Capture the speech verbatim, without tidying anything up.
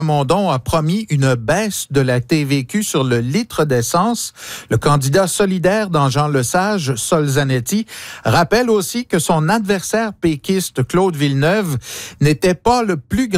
Mondon a promis une baisse de la T V Q sur le litre d'essence. Le candidat solidaire dans Jean Lesage, Sol Zanetti, rappelle aussi que son adversaire péquiste, Claude Villeneuve, n'était pas le plus grand